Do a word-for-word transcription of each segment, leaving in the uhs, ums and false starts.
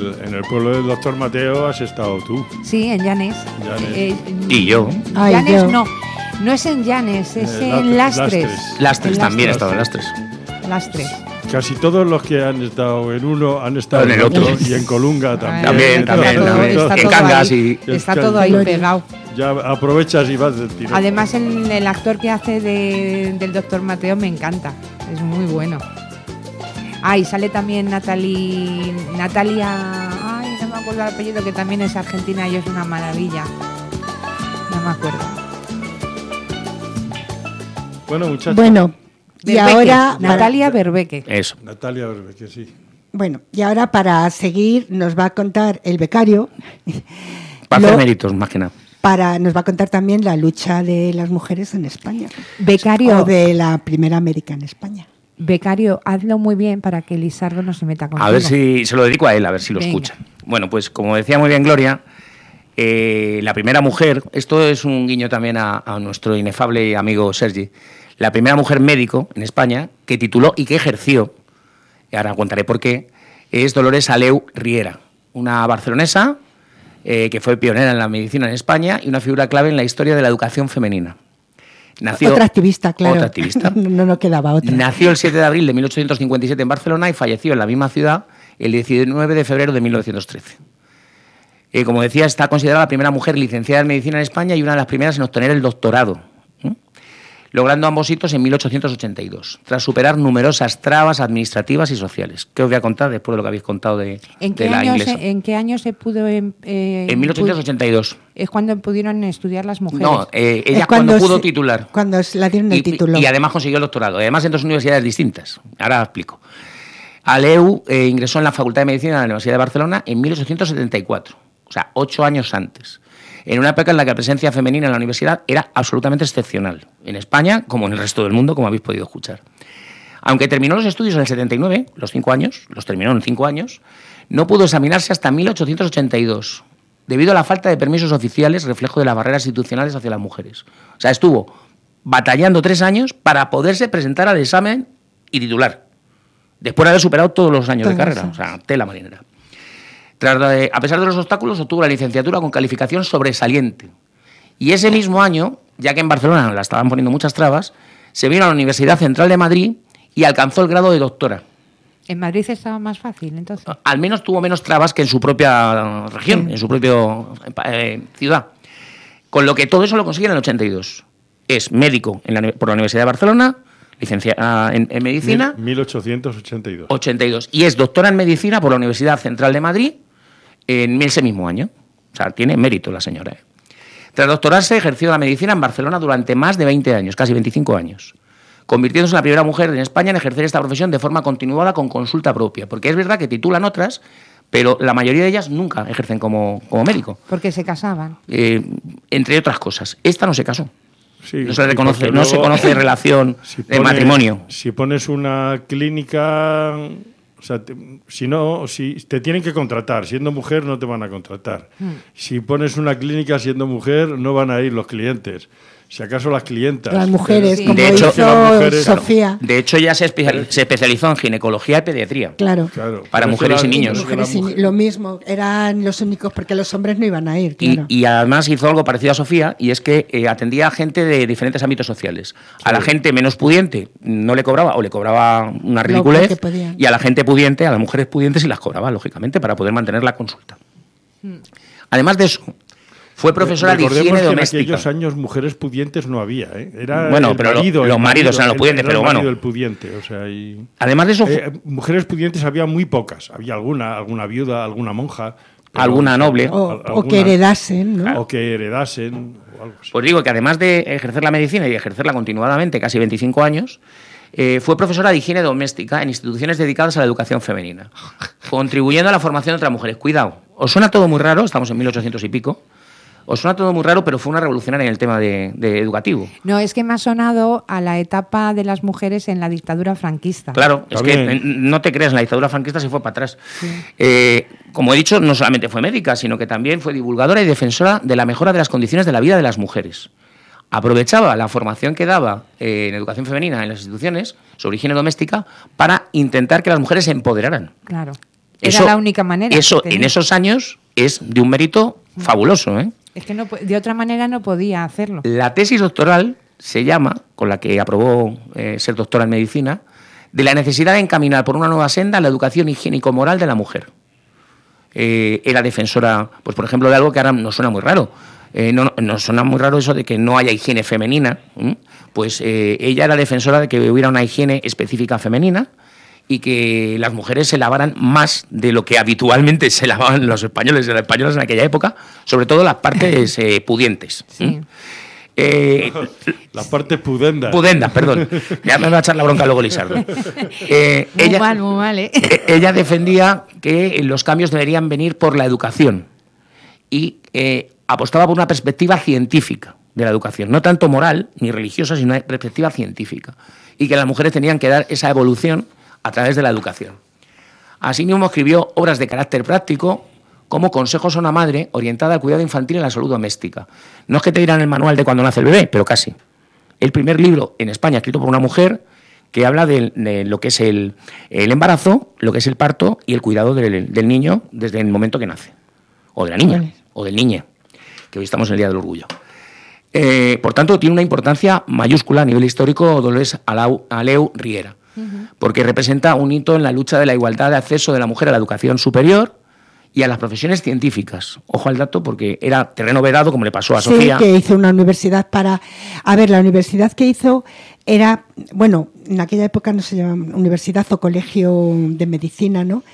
el, en el pueblo del doctor Mateo has estado tú. Sí, en Llanes. Llanes. Eh, Y yo. Ay, Llanes yo. no, no es en Llanes, es Eh, en Lastres. Lastres. Lastres En también he Lastres. estado en Lastres. Lastres. Casi todos los que han estado en uno han estado En en el otro, otro. y en Colunga también. También, Está también, todo- también. está En todo Cangas ahí, y- Está Es todo que- ahí pegado. Ya aprovechas y vas del tirón. Además, el, el actor que hace de, del doctor Mateo me encanta. Es muy bueno. Ah, y sale también Natalie, Natalia... Ay, no me acuerdo el apellido, que también es argentina y es una maravilla. No me acuerdo. Bueno, muchachos. Bueno, y Berbeque, ahora... Natalia Berbeque. Eso. Natalia Berbeque, sí. Bueno, y ahora para seguir nos va a contar el becario. Para Lo- hacer méritos, más que nada. Para, nos va a contar también la lucha de las mujeres en España. Becario, O de la primera América en España. becario, hazlo muy bien para que Lizardo no se meta contigo. A ver si se lo dedico a él, a ver si lo Venga. escucha. Bueno, pues como decía muy bien Gloria, eh, la primera mujer, esto es un guiño también a, a nuestro inefable amigo Sergi, la primera mujer médico en España que tituló y que ejerció, y ahora contaré por qué, es Dolores Aleu Riera, una barcelonesa eh, que fue pionera en la medicina en España y una figura clave en la historia de la educación femenina. Nació, otra activista, claro. Otra activista. No, no, no quedaba otra. Nació el siete de abril de mil ochocientos cincuenta y siete en Barcelona y falleció en la misma ciudad el diecinueve de febrero de mil novecientos trece. Eh, como decía, está considerada la primera mujer licenciada en medicina en España y una de las primeras en obtener el doctorado, ¿eh? logrando ambos hitos en mil ochocientos ochenta y dos, tras superar numerosas trabas administrativas y sociales. ¿Qué os voy a contar después de lo que habéis contado de, ¿En de qué, la año inglesa? se, ¿En qué año se pudo...? em- eh, En mil ochocientos ochenta y dos. Es cuando pudieron estudiar las mujeres. No, eh, ella Es cuando, pudo se- titular. Cuando se la dieron el Y, título. y además consiguió el doctorado. Además en dos universidades distintas. Ahora explico. Aleu eh, ingresó en la Facultad de Medicina de la Universidad de Barcelona en mil ochocientos setenta y cuatro. O sea, ocho años antes. En una época en la que la presencia femenina en la universidad era absolutamente excepcional. En España, como en el resto del mundo, como habéis podido escuchar. Aunque terminó los estudios en el setenta y nueve, los cinco años, los terminó en cinco años, no pudo examinarse hasta mil ochocientos ochenta y dos, debido a la falta de permisos oficiales, reflejo de las barreras institucionales hacia las mujeres. O sea, estuvo batallando tres años para poderse presentar al examen y titular, después de haber superado todos los años de Todos carrera. los O sea, tela marinera. Tras, eh, a pesar de los obstáculos, obtuvo la licenciatura con calificación sobresaliente. Y ese mismo año, ya que en Barcelona la estaban poniendo muchas trabas, se vino a la Universidad Central de Madrid y alcanzó el grado de doctora. ¿En Madrid estaba más fácil, entonces? Al menos tuvo menos trabas que en su propia región, Sí. en su propia eh, ciudad. Con lo que todo eso lo consigue en el ochenta y dos. Es médico en la, por la Universidad de Barcelona, licenciada en, en medicina, Mil- mil ochocientos ochenta y dos. ochenta y dos. Y es doctora en medicina por la Universidad Central de Madrid en ese mismo año. O sea, tiene mérito la señora. ¿eh? Tras doctorarse, ejerció la medicina en Barcelona durante más de veinte años, casi veinticinco años, convirtiéndose en la primera mujer en España en ejercer esta profesión de forma continuada con consulta propia. Porque es verdad que titulan otras, pero la mayoría de ellas nunca ejercen como, como médico, Porque se casaban. eh, entre otras cosas. Esta no se casó. Sí, No se y reconoce, porque no se luego, conoce relación si de pones- matrimonio. Si pones una clínica, o sea, te- si no, si te tienen que contratar, siendo mujer no te van a contratar. Si pones una clínica siendo mujer, no van a ir los clientes. Si acaso las clientas. Las mujeres, Sí. como De hecho, hizo las mujeres- Sofía. De hecho, ya se, especial- se especializó en ginecología y pediatría. Claro. Claro, Para por eso mujeres la- y niños. por eso la Mujeres y mujer- ni- lo mismo, eran los únicos porque los hombres no iban a ir, Y, claro. y además hizo algo parecido a Sofía, y es que eh, atendía a gente de diferentes ámbitos sociales. A la gente menos pudiente no le cobraba, o le cobraba una Lo ridiculez, que podían. y a la gente pudiente, a las mujeres pudientes, sí las cobraba, lógicamente, para poder mantener la consulta. Además de eso, fue profesora de Recordemos higiene que doméstica. En aquellos años mujeres pudientes no había, ¿eh? Era Bueno, el pero lo- marido, los el maridos eran los el- pudientes, era pero el bueno. marido el pudiente, o sea, y- Además de eso, fu- Eh, mujeres pudientes había muy pocas. Había alguna, alguna viuda, alguna monja. pero- Alguna noble. O, al- o que heredasen, ¿no? O que heredasen, o algo así. pues digo que además de ejercer la medicina y ejercerla continuadamente, casi veinticinco años, eh, fue profesora de higiene doméstica en instituciones dedicadas a la educación femenina, contribuyendo a la formación de otras mujeres. Cuidado, os suena todo muy raro, estamos en mil ochocientos y pico, os suena todo muy raro, pero fue una revolucionaria en el tema de, de educativo. No, es que me ha sonado a la etapa de las mujeres en la dictadura franquista. Claro, es También. que eh, no te creas, la dictadura franquista se fue para atrás. Eh, como he dicho, no solamente fue médica, sino que también fue divulgadora y defensora de la mejora de las condiciones de la vida de las mujeres. Aprovechaba la formación que daba eh, en educación femenina en las instituciones sobre higiene doméstica para intentar que las mujeres se empoderaran. Claro. Era eso, la única manera. Eso en esos años es de un mérito fabuloso, ¿eh? Es que no, de otra manera no podía hacerlo. La tesis doctoral se llama, con la que aprobó eh, ser doctora en medicina, de la necesidad de encaminar por una nueva senda la educación higiénico-moral de la mujer. Eh, era defensora, pues por ejemplo, de algo que ahora nos suena muy raro. Eh, no, nos suena muy raro eso de que no haya higiene femenina. ¿eh? Pues eh, ella era defensora de que hubiera una higiene específica femenina y que las mujeres se lavaran más de lo que habitualmente se lavaban los españoles y las españolas en aquella época, sobre todo las partes eh, pudientes. Sí. ¿eh? Eh, Las partes pudendas. Pudendas, perdón. Ya me va a echar la bronca luego Lizardo. Eh, muy ella, mal, muy mal, ¿eh? Ella defendía que los cambios deberían venir por la educación y eh, apostaba por una perspectiva científica de la educación, no tanto moral ni religiosa, sino una perspectiva científica, y que las mujeres tenían que dar esa evolución a través de la educación. Asimismo, escribió obras de carácter práctico, como Consejos a una madre orientada al cuidado infantil y la salud doméstica. No es que te dirán el manual de cuando nace el bebé, pero casi. El primer libro en España escrito por una mujer que habla de, de lo que es el, el embarazo, lo que es el parto y el cuidado del, del niño desde el momento que nace. O de la niña, vale. O del niñe, que hoy estamos en el Día del Orgullo. Eh, por tanto, tiene una importancia mayúscula a nivel histórico Dolores Alau, Aleu Riera, uh-huh. porque representa un hito en la lucha de la igualdad de acceso de la mujer a la educación superior y a las profesiones científicas. Ojo al dato, porque era terreno vedado, como le pasó a sí, Sofía. Sí, que hizo una universidad para... A ver, la universidad que hizo era... Bueno, en aquella época no se llamaba universidad o colegio de medicina, ¿no?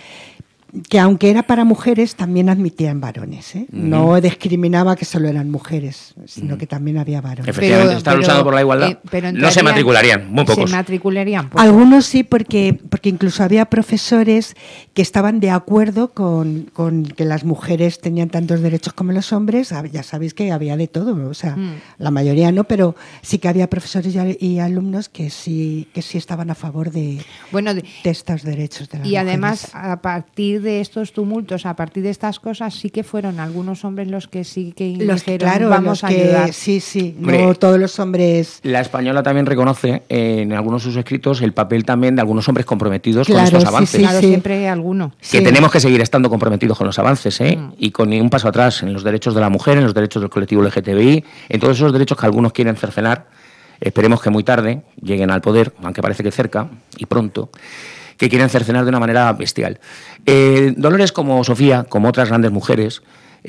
Que aunque era para mujeres, también admitían varones, ¿eh? Uh-huh. No discriminaba que solo eran mujeres, sino uh-huh. que también había varones. Efectivamente, pero, están pero, luchando por la igualdad. Eh, pero no se matricularían, muy pocos. Se matricularían. Pocos. Algunos sí, porque, porque incluso había profesores que estaban de acuerdo con, con que las mujeres tenían tantos derechos como los hombres. Ya sabéis que había de todo, o sea, uh-huh. la mayoría no, pero sí que había profesores y, y alumnos que sí, que sí estaban a favor de, bueno, de, de estos derechos de las y mujeres. Además, a partir de estos tumultos, a partir de estas cosas, sí que fueron algunos hombres los que sí que los, dijeron, claro, vamos los a que, ayudar. Sí, sí, Hombre, no todos los hombres... La Española también reconoce eh, en algunos de sus escritos el papel también de algunos hombres comprometidos claro, con estos sí, avances. Sí, claro, sí. siempre hay alguno. Que sí. tenemos que seguir estando comprometidos con los avances, ¿eh? Mm. Y con un paso atrás en los derechos de la mujer, en los derechos del colectivo L G T B I, en todos esos derechos que algunos quieren cercenar. Esperemos que muy tarde lleguen al poder, aunque parece que cerca, y pronto, que quieren cercenar de una manera bestial. Eh, Dolores, como Sofía, como otras grandes mujeres,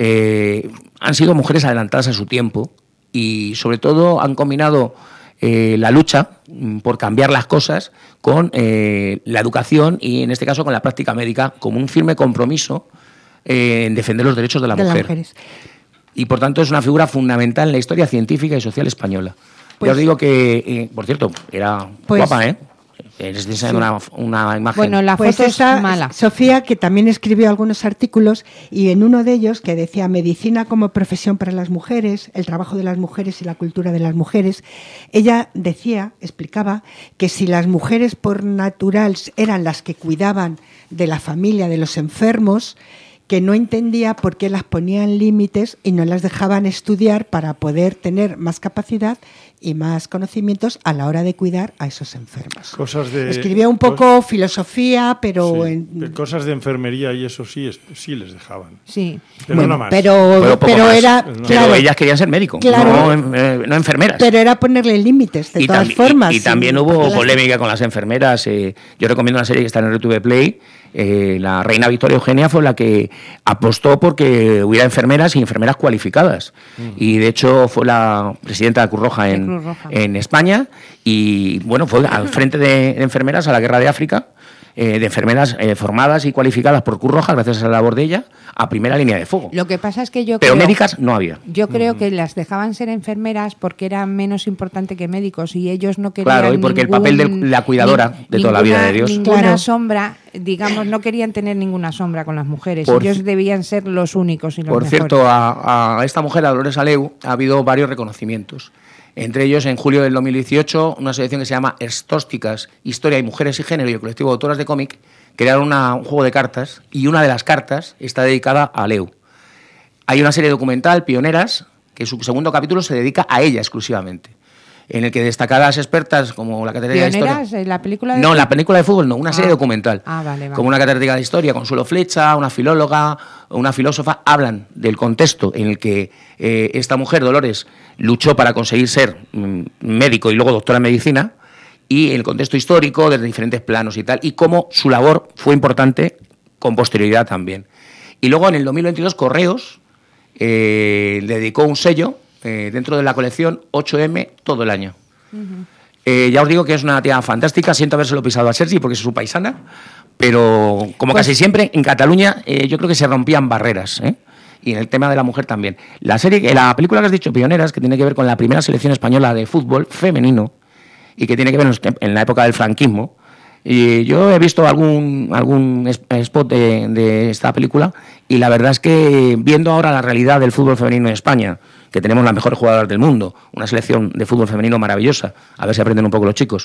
eh, han sido mujeres adelantadas a su tiempo y sobre todo han combinado eh, la lucha por cambiar las cosas con eh, la educación y en este caso con la práctica médica como un firme compromiso eh, en defender los derechos de la de mujer. Las mujeres. Y por tanto es una figura fundamental en la historia científica y social española. Pues, ya os digo que, eh, por cierto, era pues, guapa, ¿eh? Les diseñan una, una imagen. Bueno, la pues foto esa, es mala. Sofía, que también escribió algunos artículos, y en uno de ellos que decía medicina como profesión para las mujeres, el trabajo de las mujeres y la cultura de las mujeres, ella decía, explicaba, que si las mujeres por natural eran las que cuidaban de la familia, de los enfermos, que no entendía por qué las ponían límites y no las dejaban estudiar para poder tener más capacidad y más conocimientos a la hora de cuidar a esos enfermos. Cosas de, Escribía un poco cos, filosofía, pero... Sí, en, de cosas de enfermería y eso sí, sí les dejaban. Sí. Pero bueno, no más. Pero, pero, pero más. era... Pero claro, ellas querían ser médicos, claro, no, eh, no enfermeras. Pero era ponerle límites, de y todas tam- formas. Y, y sí, también hubo las... polémica con las enfermeras. Eh, yo recomiendo una serie que está en el R T V Play. Eh, la reina Victoria Eugenia fue la que apostó porque hubiera enfermeras y enfermeras cualificadas. Mm. Y de hecho fue la presidenta de Cruz Roja en, Cruz Roja. en España. Y bueno, fue al frente de, de enfermeras a la guerra de África, eh, de enfermeras eh, formadas y cualificadas por Cruz Roja, gracias a la labor de ella, a primera línea de fuego. Lo que pasa es que yo Pero creo, médicas no había. Yo creo uh-huh. que las dejaban ser enfermeras porque era menos importante que médicos y ellos no querían Claro, y porque ningún, el papel de la cuidadora ni, de ninguna, toda la vida de Dios. Ninguna claro. sombra, digamos, no querían tener ninguna sombra con las mujeres. Por, ellos debían ser los únicos y los Por mejores. cierto, a, a esta mujer, a Dolores Aleu, ha habido varios reconocimientos. Entre ellos, en julio del dos mil dieciocho, una selección que se llama Estósticas, Historia y Mujeres y Género y el colectivo de autoras de cómic crearon una, un juego de cartas y una de las cartas está dedicada a Aleu. Hay una serie documental, Pioneras, que su segundo capítulo se dedica a ella exclusivamente. en el que destacadas expertas como la catedrática de ¿Pioneras historia... en la película de No, fútbol? la película de fútbol no, una serie Ah. documental. Ah, vale, vale. Como una catedrática de historia, Consuelo Flecha, una filóloga, una filósofa, hablan del contexto en el que eh, esta mujer, Dolores, luchó para conseguir ser mm, médico y luego doctora en medicina, y el contexto histórico desde diferentes planos y tal, y cómo su labor fue importante con posterioridad también. Y luego en el dos mil veintidós Correos eh, le dedicó un sello eh, dentro de la colección ocho eme todo el año. Uh-huh. eh, ya os digo que es una tía fantástica, siento habérselo pisado a Sergi porque es su paisana, pero como pues, casi siempre en Cataluña eh, yo creo que se rompían barreras, ¿eh? Y en el tema de la mujer también. La serie, la película que has dicho, Pioneras, que tiene que ver con la primera selección española de fútbol femenino y que tiene que ver en la época del franquismo. Y yo he visto algún algún spot de, de esta película y la verdad es que viendo ahora la realidad del fútbol femenino en España, que tenemos las mejores jugadoras del mundo, una selección de fútbol femenino maravillosa, a ver si aprenden un poco los chicos,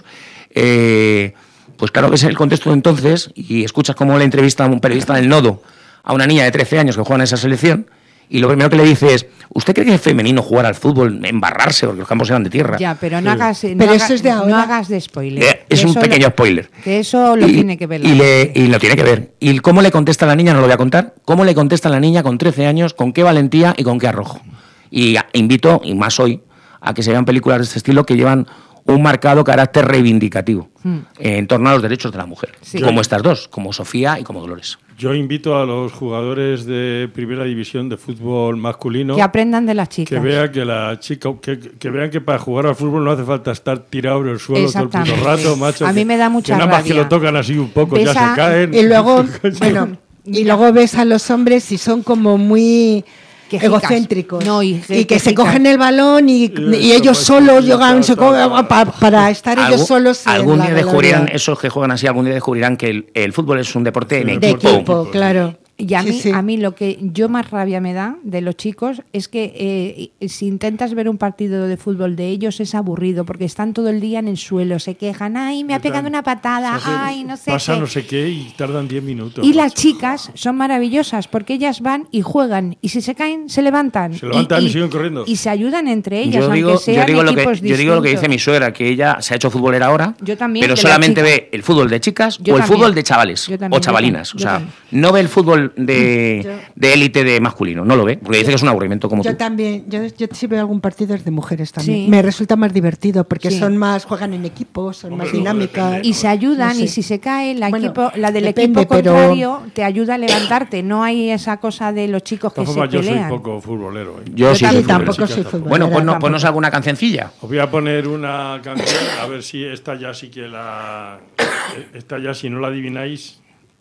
eh, pues claro que es el contexto de entonces y escuchas cómo le entrevista a un periodista del Nodo a una niña de trece años que juega en esa selección y lo primero que le dice es, ¿usted cree que es femenino jugar al fútbol, embarrarse porque los campos eran de tierra? Ya, pero no Sí. hagas, no Pero haga- eso es de ahora. no hagas de spoiler. Eh, es Que un eso pequeño lo- spoiler. Que eso lo Y- tiene que ver la y, le- gente. y lo tiene que ver. ¿Y cómo le contesta la niña? No lo voy a contar. ¿Cómo le contesta la niña con trece años? ¿Con qué valentía y con qué arrojo? Y a- invito, y más hoy, a que se vean películas de este estilo que llevan un marcado carácter reivindicativo Hmm. eh, en torno a los derechos de la mujer. Sí. Como estas dos, como Sofía y como Dolores. Yo invito a los jugadores de primera división de fútbol masculino Que aprendan de las chicas. que vean que la chica que, que vean que para jugar al fútbol no hace falta estar tirado en el suelo todo el puto Exactamente. rato, macho. A mí que- me da mucha que nada más rabia. que lo tocan así un poco Ves ya a- se caen. Y luego, bueno, y luego ves a los hombres y son como muy Quejicas. egocéntricos. No, y y, que- que se quejicas. cogen el balón y, Y y eso, ellos pues, solos sí, llegan tal, se tal, cogen- tal. pa- para estar ellos Algún- solos. en algún la día gloria. descubrirán, esos que juegan así, algún día descubrirán que el, el fútbol es un deporte en Sí, De equipo. equipo, claro. Y a Sí, mí, sí. a mí lo que yo más rabia me da de los chicos es que eh, si intentas ver un partido de fútbol de ellos es aburrido porque están todo el día en el suelo, se quejan, ay, me ha pegado una patada, Se hace- ay, no sé Pasa qué. no sé qué y tardan diez minutos. Y las macho. chicas son maravillosas porque ellas van y juegan y si se caen se levantan. Se levantan y siguen corriendo. Y se ayudan entre ellas, Yo aunque digo, sean yo, digo lo que, equipos yo digo lo que dice distintos. mi suegra, que ella se ha hecho futbolera ahora, Yo también, pero de la solamente chica. ve el fútbol de chicas Yo o el también. fútbol de chavales Yo también, o yo chavalinas. también, yo O sea, también. no ve el fútbol de, de élite de masculino, no lo ve, porque dice que es un aburrimiento como Yo tú. también, yo, yo sí veo algún partido de mujeres también. Sí. Me resulta más divertido porque Sí. son más, juegan en equipo, son Hombre, más luego dinámicas. depende. Y se ayudan No sé. y si se cae la, Bueno, equipo, la del depende, equipo pero- contrario te ayuda a levantarte. No hay esa cosa de los chicos De que todas se formas, yo soy pelean. poco futbolero. ¿eh? Yo Yo sí también soy Sí, futbolera. tampoco chicas soy tampoco. futbolera. Bueno, pues no, tampoco. ponnos alguna cancioncilla. Os voy a poner una canción, a ver si esta ya sí que la... Esta ya si no la adivináis...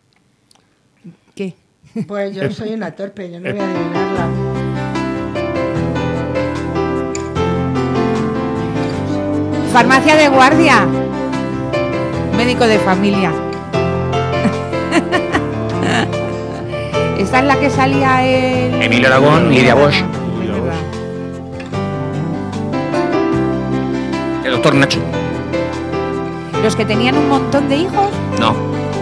¿Qué? Pues yo soy una torpe, yo no voy a adivinarla. Farmacia de guardia. Médico de familia. Esta es la que salía el... Emilio Aragón, Lidia Bosch. Es verdad. El doctor Nacho. Los que tenían un montón de hijos. No.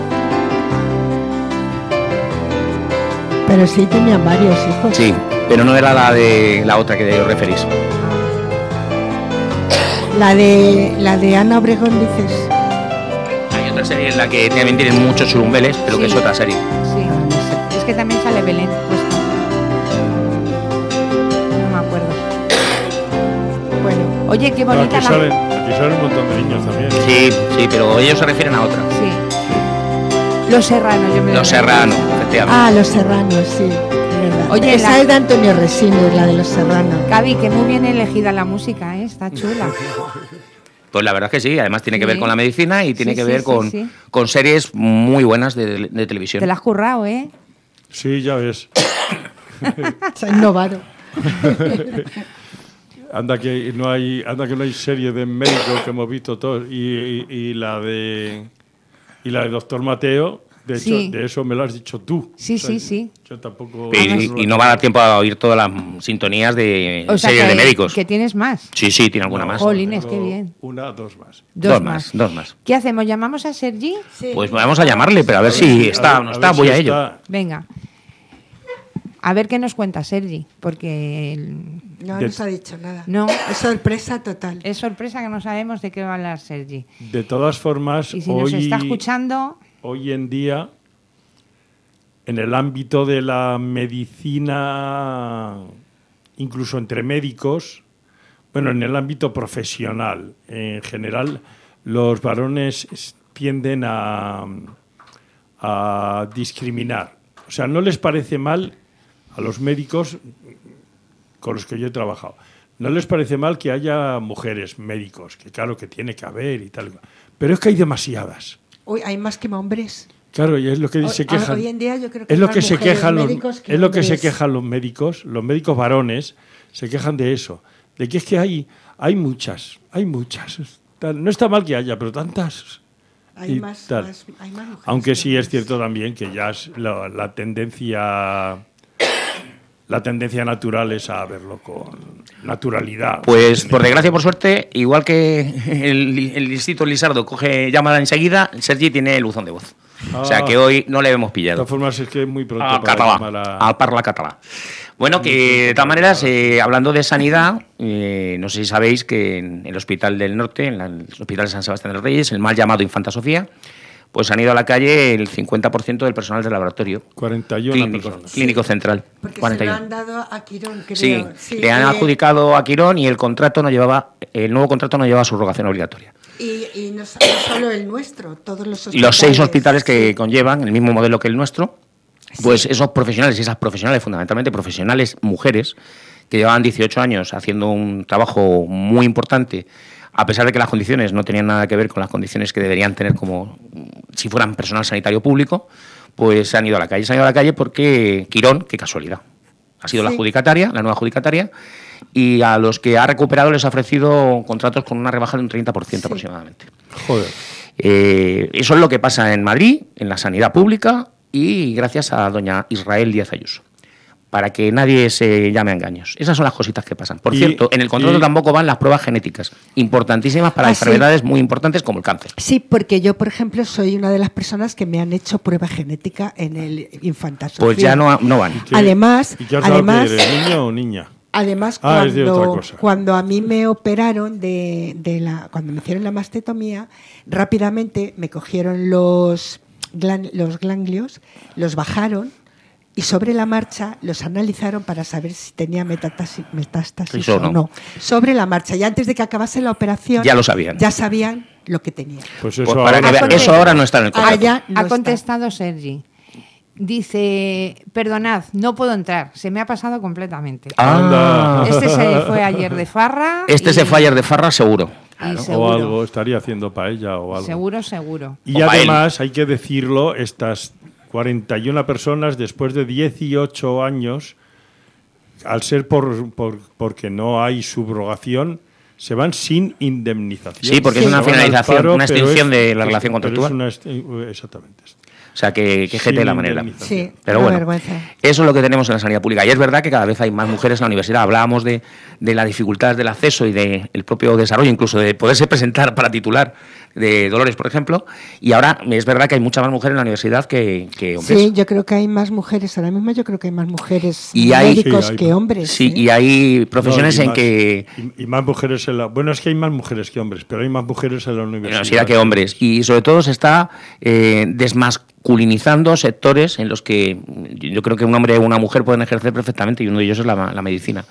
Pero sí tenían varios hijos. Sí, pero no era la de la otra que os referís. La de la de Ana Obregón, dices. Hay otra serie en la que también tienen muchos churumbeles, pero que Sí. es otra serie. Sí. Es que también sale Belén. puesta. No me acuerdo. Bueno, Oye, qué Pero bonita aquí, la... salen, aquí salen un montón de niños también. Sí, sí, pero ellos se refieren a otra. Sí. Los Serranos, yo me Los Serranos, efectivamente. ah, Los Serranos, sí. es verdad. Oye, esa la- es de Antonio Resines, la de Los Serranos. Gaby, que muy bien elegida la música, ¿eh? Está chula. Pues la verdad es que sí, además tiene que Sí. ver con la medicina y tiene Sí, que sí, ver sí, con, sí. con series muy buenas de, de televisión. Te la has currado, ¿eh? Sí, ya ves. Se ha innovado. Anda que no hay, anda que no hay serie de médicos que hemos visto todos y, y- y la de y la de Doctor Mateo. De hecho, Sí. de eso me lo has dicho tú. Sí, sí, sí. Yo tampoco. Y, y no va a dar tiempo a oír todas las sintonías de O sea, series que, de médicos. que tienes más. Sí, sí, tiene alguna No, más. Jolines, tengo qué bien. Una, dos más. Dos, Dos más. más, dos más. ¿Qué hacemos? ¿Llamamos a Sergi? Pues vamos a llamarle, pero a ver si está o no A está, ver voy si a ello. está. Venga. A ver qué nos cuenta Sergi, porque... El... No De- nos ha dicho nada. No. Es sorpresa total. Es sorpresa que no sabemos de qué va a hablar Sergi. De todas formas, Y si hoy, nos está escuchando, hoy en día, en el ámbito de la medicina, incluso entre médicos, bueno, en el ámbito profesional, en general, los varones tienden a, a discriminar. O sea, no les parece mal a los médicos con los que yo he trabajado. No les parece mal que haya mujeres médicos, que claro que tiene que haber y tal. Pero es que hay demasiadas. Uy, hay más que hombres. Claro, y es lo que Hoy- se quejan. hoy en día yo creo que es lo hay que más se mujeres quejan los, médicos que es lo que se hombres. quejan los médicos, los médicos varones se quejan de eso, de que es que hay hay muchas, hay muchas. Tal. No está mal que haya, pero tantas. Hay y más, tal. más- hay más mujeres Aunque que sí es hombres. cierto también que ya es la, la tendencia la tendencia natural es a verlo con naturalidad. Pues por desgracia, por suerte, igual que el, el Instituto Lisardo coge llamada enseguida, Sergi tiene el buzón de voz. O sea Ah. que hoy no le hemos De pillado. todas formas es que es muy pronto Al para català, llamar a- al parla català. Bueno, que de todas maneras, eh, hablando de sanidad, eh, no sé si sabéis que en el Hospital del Norte, en la- el Hospital de San Sebastián de los Reyes, el mal llamado Infanta Sofía, pues han ido a la calle el cincuenta por ciento del personal del laboratorio cuarenta y una clínico, personas. clínico central. Porque cuarenta y se lo uno. han dado a Quirón, creo. Sí, Sí, le han y- adjudicado a Quirón y el contrato no llevaba, el nuevo contrato no llevaba subrogación obligatoria. Y, y no, so- no solo el nuestro, todos los hospitales. Y los seis hospitales que Sí. conllevan el mismo modelo que el nuestro, pues esos profesionales y esas profesionales, fundamentalmente profesionales mujeres, que llevaban dieciocho años haciendo un trabajo muy importante, a pesar de que las condiciones no tenían nada que ver con las condiciones que deberían tener como si fueran personal sanitario público, pues se han ido a la calle. Se han ido a la calle porque Quirón, qué casualidad, ha sido la Sí. adjudicataria, la nueva adjudicataria, y a los que ha recuperado les ha ofrecido contratos con una rebaja de un treinta por ciento Sí. aproximadamente. Joder. Eh, eso es lo que pasa en Madrid, en la sanidad pública, y gracias a doña Israel Díaz Ayuso, para que nadie se llame a engaños. Esas son las cositas que pasan. Por Y- cierto, en el contrato y- tampoco van las pruebas genéticas, importantísimas para Ah, sí. enfermedades muy importantes como el cáncer. Sí, porque yo, por ejemplo, soy una de las personas que me han hecho prueba genética en el Infanta Sofía. Pues ya no, no van. ¿Qué- Además- ¿Y qué has dado además- que eres, niño o niña? Además, Ah, es de otra cuando, cosa. cuando a mí me operaron de, de la, cuando me hicieron la mastektomía, rápidamente me cogieron los, glan- los ganglios, los bajaron y sobre la marcha los analizaron para saber si tenía metástasis, metástasis Eso o no. no. Sobre la marcha. Y antes de que acabase la operación, Ya lo sabían. ya sabían lo que tenía. Pues Pues eso para ahora- que vea- Porque- eso ahora no está en el contrato. Ah, ya no ha está. contestado Sergi. Dice, perdonad, no puedo entrar, se me ha pasado completamente. Ah, Este se fue ayer de farra. este y- se fue ayer de farra seguro. y o seguro, algo estaría haciendo paella o algo. seguro, seguro. Y O pa' además, hay que decirlo, estas cuarenta y una personas, después de dieciocho años, al ser por, por porque no hay subrogación, se van sin indemnización. Sí, porque es Se una van al finalización, paro, una pero extinción de la pero relación es contractual. una ext- exactamente. O sea, que, que jete Sin la manera. indemnización. Sí, Pero una bueno, vergüenza. eso es lo que tenemos en la sanidad pública. Y es verdad que cada vez hay más mujeres en la universidad. Hablábamos de, de las dificultades del acceso y del propio desarrollo, incluso de poderse presentar para titular de Dolores, por ejemplo. Y ahora es verdad que hay muchas más mujeres en la universidad que, que hombres. Sí, yo creo que hay más mujeres. Ahora mismo yo creo que hay más mujeres Y hay- médicos Sí, hay- que hombres. Sí, ¿eh? y hay profesiones No, y en más- que... Y, y más mujeres en la... Bueno, es que hay más mujeres que hombres, pero hay más mujeres en la en la universidad. universidad que hombres. Y sobre todo se está eh, desmasculinizando sectores en los que yo creo que un hombre o una mujer pueden ejercer perfectamente, y uno de ellos es la, la medicina.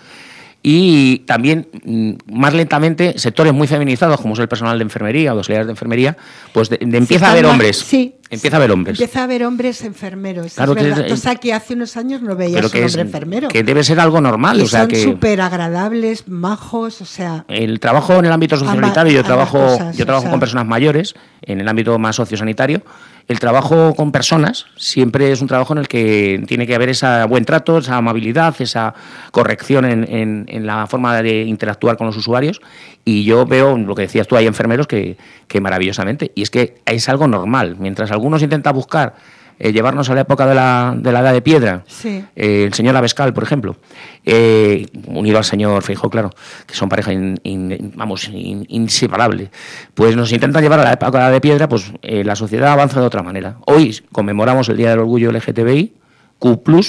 Y también, mm, más lentamente, sectores muy feminizados, como es el personal de enfermería o de auxiliares de enfermería, pues de- de empieza a Se haber están hombres. ma- Sí. Empieza a haber hombres. Empieza a haber hombres enfermeros. Claro es que verdad. es- O sea, que hace unos años no veías Pero un que, es, hombre enfermero. que debe ser algo normal. Y O sea, son que súper agradables, majos, o sea... el trabajo en el ámbito sociosanitario, yo ambas trabajo, cosas, yo trabajo o sea. con personas mayores, en el ámbito más sociosanitario. El trabajo con personas siempre es un trabajo en el que tiene que haber ese buen trato, esa amabilidad, esa corrección en, en- en la forma de interactuar con los usuarios. Y yo veo, lo que decías tú, hay enfermeros que, que maravillosamente. Y es que es algo normal. Mientras algunos intentan buscar eh, llevarnos a la época de la, de la edad de piedra, Sí. eh, el señor Abascal, por ejemplo, eh, unido al señor Feijóo, claro, que son pareja in- in- vamos, in- inseparable, pues nos intentan llevar a la época de piedra, pues eh, la sociedad avanza de otra manera. Hoy conmemoramos el Día del Orgullo L G T B I, Q plus,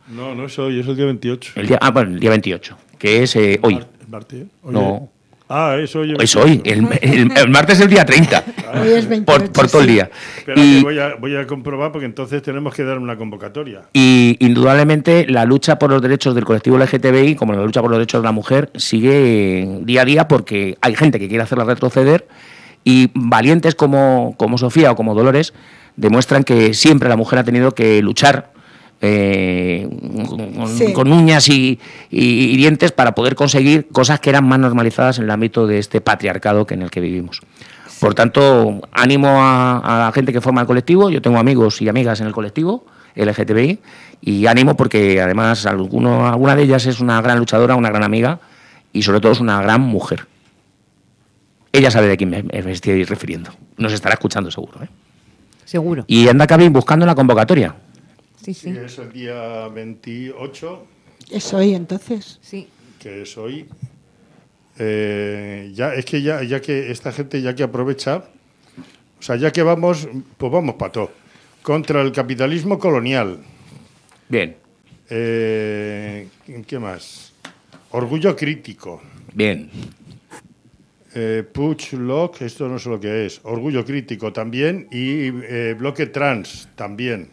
No, no es hoy, es el día veintiocho. El día, ah, bueno, el día veintiocho, que es eh, hoy. ¿El martes? Oye. No. Ah, es hoy. Es hoy, el, el, el martes es el día treinta. Hoy es veintiocho, por, por todo el sí. día. Espera, Y, que voy a, voy a comprobar porque entonces tenemos que dar una convocatoria. y indudablemente la lucha por los derechos del colectivo L G T B I, como la lucha por los derechos de la mujer, sigue día a día porque hay gente que quiere hacerla retroceder y valientes como, como Sofía o como Dolores demuestran que siempre la mujer ha tenido que luchar eh, con, Sí. con uñas y, y- y dientes para poder conseguir cosas que eran más normalizadas en el ámbito de este patriarcado que en el que vivimos. Por tanto, ánimo a, a la gente que forma el colectivo. Yo tengo amigos y amigas en el colectivo L G T B I y ánimo porque además alguno, alguna de ellas es una gran luchadora, una gran amiga y sobre todo es una gran mujer. Ella sabe de quién me, me estoy refiriendo. Nos estará escuchando seguro, ¿eh? Seguro. Y anda Cabin buscando la convocatoria. Sí, sí. Que es el día veintiocho, Es hoy, entonces. Sí. que es hoy. Eh, ya, es que ya, ya que esta gente, ya que aprovecha, o sea, ya que vamos, pues vamos para todo. Contra el capitalismo colonial. Bien, Eh, ¿Qué más? Orgullo crítico. bien. Eh, Puig Lock, esto no sé lo que es. Orgullo crítico también. Y eh, bloque trans también.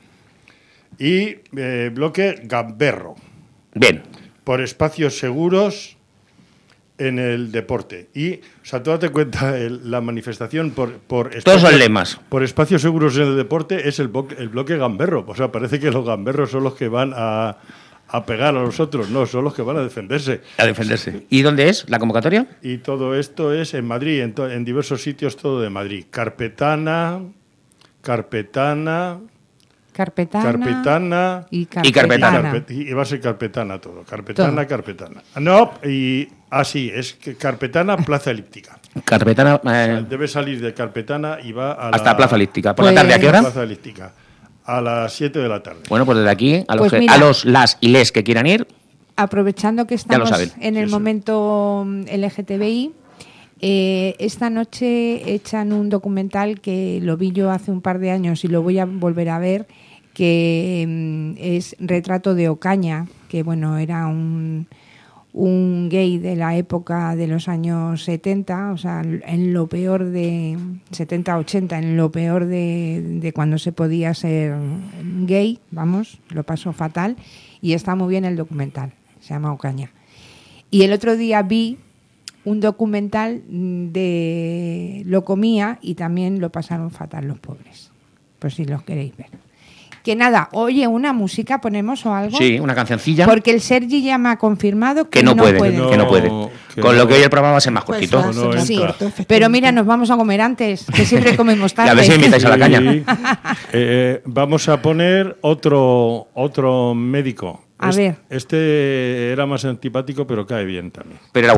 Y eh, bloque gamberro. Bien. Por espacios seguros en el deporte. Y, o sea, tú date cuenta, el- la manifestación por, por Todos son lemas. por espacios seguros en el deporte es el, bo- el bloque gamberro. O sea, parece que los gamberros son los que van a, a pegar a los otros. No, son los que van a defenderse. A defenderse. ¿Y dónde es la convocatoria? Y todo esto es en Madrid, en, to- en diversos sitios, todo de Madrid. Carpetana, Carpetana, Carpetana. Carpetana. Y Y carpetana. carpetana. Y, carpe- y va a ser carpetana todo. Carpetana, Todo. carpetana. No, y así, es que carpetana, plaza elíptica. Carpetana eh, Debe salir de carpetana y va a la, hasta Plaza Elíptica. ¿Por Pues- la tarde a qué hora? Plaza elíptica. A las siete de la tarde. Bueno, pues desde aquí, a los, Pues que- mira. a los las y les que quieran ir, Aprovechando que Ya lo estamos saben. en el Sí, sí. momento L G T B I, eh, esta noche echan un documental que lo vi yo hace un par de años y lo voy a volver a ver, que mm, es Retrato de Ocaña, que bueno, era un, un gay de la época de los años setenta, o sea, en lo peor de setenta ochenta, en lo peor de, de cuando se podía ser gay, vamos, lo pasó fatal, y está muy bien el documental, se llama Ocaña. Y el otro día vi un documental de Locomía y también lo pasaron fatal los pobres, por si los queréis ver. Que nada, oye, una música ponemos o algo. sí, una cancioncilla. Porque el Sergi ya me ha confirmado que, Que no puede, puede. que no puede. Que Con lo no. que hoy el programa va a ser más Pues cortito. va a ser No más Sí, entra. corto, efectivamente. pero mira, nos vamos a comer antes, que siempre comemos Y tarde. a ver si me invitáis a la caña. Sí. Eh, vamos a poner otro, otro médico. A Es- ver. Este era más antipático, pero cae bien también. Pero era